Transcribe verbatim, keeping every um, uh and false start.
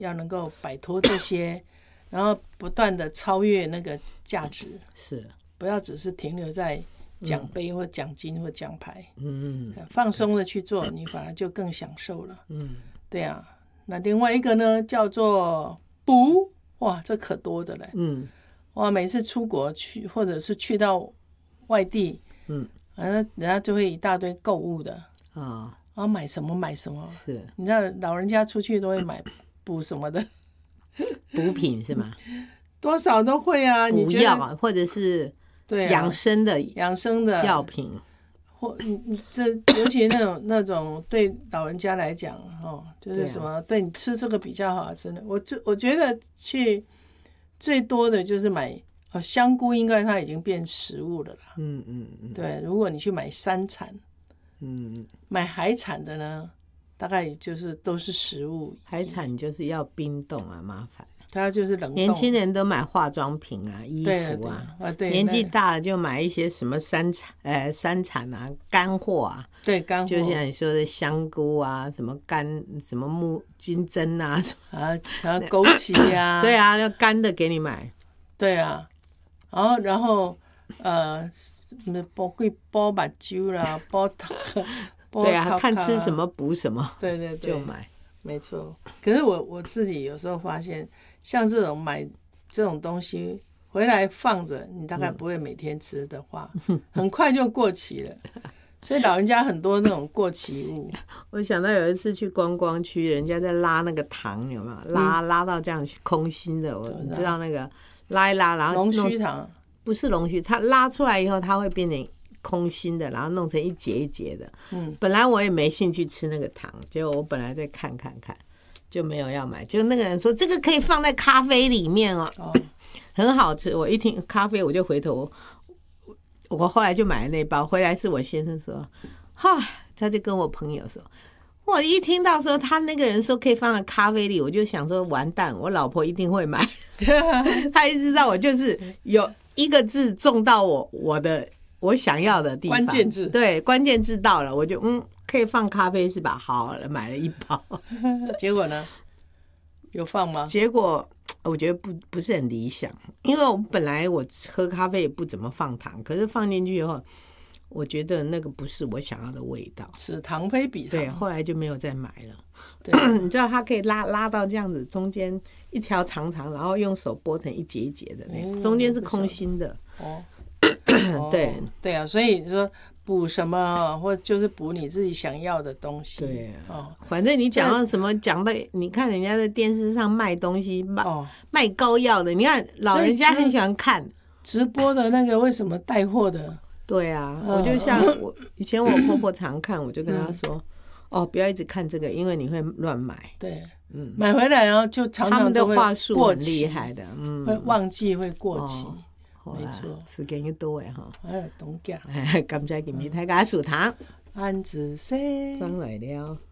要能够摆脱这些，然后不断的超越那个价值， 是不要只是停留在奖杯或奖金或奖牌， 嗯放松的去做，你反而就更享受了。 嗯， 对啊，那另外一个呢，叫做补，哇，这可多的嘞。 嗯哇，每次出国去或者是去到外地， 嗯， 反正人家就会一大堆购物的啊， 然后买什么买什么。 是你知道老人家出去都会买补什么的， 补品是吗？ 多少都会啊。你补觉得药啊或者是对啊， 养生的养生的药品， 或你你这尤其那种那种对老人家来讲哦，就是什么对你吃这个比较好，真的，我就我觉得去最多的就是买哦香菇，应该它已经变食物了啦。 嗯嗯嗯， 对，如果你去买山产， 嗯， 买海产的呢，大概就是都是食物， 海产就是要冰冻啊，麻烦。 它就是冷冻。 年轻人都买化妆品啊、衣对服啊， 对啊对， 年纪大了就买一些什么山产、呃山产啊、干货啊， 对干货， 就像你说的香菇啊、什么干、什么木金针啊，什么啊，然后枸杞呀， 对啊，要干的给你买。 对啊，然后然后呃，包贵包把酒啦，包汤，包对啊， 烤看吃烤什么补什么， 对对对， 就买。 没错。可是我我自己有时候发现，像这种买这种东西回来放着，你大概不会每天吃的话，嗯、很快就过期了。所以老人家很多那种过期物。 我想到有一次去观光区，人家在拉那个糖，有没有拉、嗯、拉到这样空心的？我你知道那个拉一拉，然后龙须糖不是龙须，它拉出来以后，它会变成空心的，然后弄成一节一节的。嗯，本来我也没兴趣吃那个糖，结果我本来在看看看，就没有要买。就那个人说这个可以放在咖啡里面哦，哦很好吃。我一听咖啡，我就回头。我后来就买了那包回来，是我先生说，哈，他就跟我朋友说，我一听到说他那个人说可以放在咖啡里，我就想说完蛋，我老婆一定会买。他一知道我就是有一个字中到我我的我想要的地方， 关键字， 对，关键字到了，我就嗯，可以放咖啡是吧？好了，买了一包。 结果呢？有放吗？ 结果。我觉得不不是很理想，因为我本来我喝咖啡也不怎么放糖，可是放进去以后，我觉得那个不是我想要的味道。 此糖非彼糖。 对，后来就没有再买了。 对， 你知道它可以拉拉到这样子，中间一条长长，然后用手剥成一节一节的那样，嗯、中间是空心的。哦，对对啊，所以说。补什么，或就是补你自己想要的东西。 对啊，哦、反正你讲到什么，讲到你看人家在电视上卖东西，卖、哦、卖膏药的，你看老人家很喜欢看直播的那个，为什么带货的？ 对啊，哦、我就像我以前我婆婆常看，我就跟她说，嗯、哦，不要一直看这个，因为你会乱买。 对，嗯，买回来然后就常常都会他们的话术很厉害的， 嗯，会忘记会过期。哦没错，时間要多誒吼。 哎，懂嘅。 感謝今日大家收聽， 安子生上來了。